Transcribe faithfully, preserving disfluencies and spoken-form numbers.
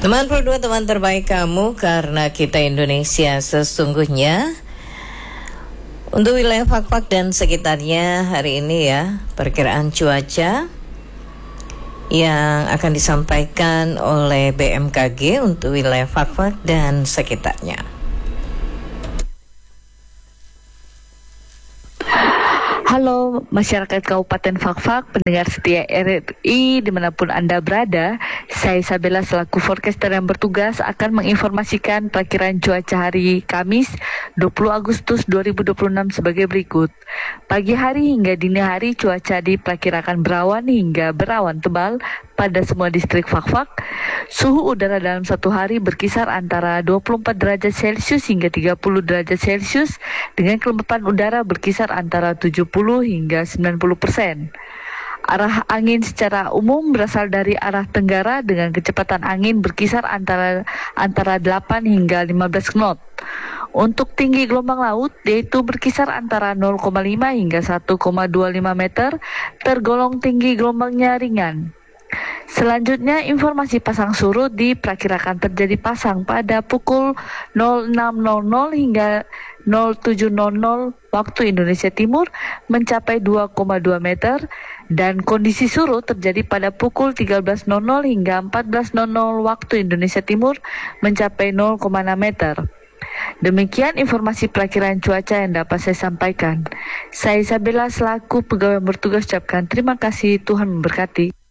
Teman berdua, teman terbaik kamu, karena kita Indonesia sesungguhnya. Untuk wilayah Fakfak dan sekitarnya hari ini ya, perkiraan cuaca yang akan disampaikan oleh B M K G untuk wilayah Fakfak dan sekitarnya. Halo masyarakat Kabupaten Fakfak, pendengar setia R R I dimanapun Anda berada. Saya Isabella selaku forecaster yang bertugas akan menginformasikan perkiraan cuaca hari Kamis dua puluh Agustus dua ribu dua puluh enam sebagai berikut. Pagi hari hingga dini hari cuaca diperkirakan berawan hingga berawan tebal pada semua distrik Fakfak. Suhu udara dalam satu hari berkisar antara dua puluh empat derajat Celcius hingga tiga puluh derajat Celcius dengan kelembapan udara berkisar antara tujuh puluh hingga sembilan puluh persen. Arah angin secara umum berasal dari arah tenggara dengan kecepatan angin berkisar antara antara delapan hingga lima belas knot. Untuk tinggi gelombang laut yaitu berkisar antara nol koma lima hingga satu koma dua lima meter, tergolong tinggi gelombangnya ringan. Selanjutnya, informasi pasang surut diperkirakan terjadi pasang pada pukul nol enam nol nol hingga nol tujuh nol nol waktu Indonesia Timur mencapai dua koma dua meter, dan kondisi surut terjadi pada pukul tiga belas nol nol hingga empat belas nol nol waktu Indonesia Timur mencapai nol koma enam meter. Demikian informasi perakiraan cuaca yang dapat saya sampaikan. Saya Isabella selaku pegawai yang bertugas ucapkan terima kasih, Tuhan memberkati.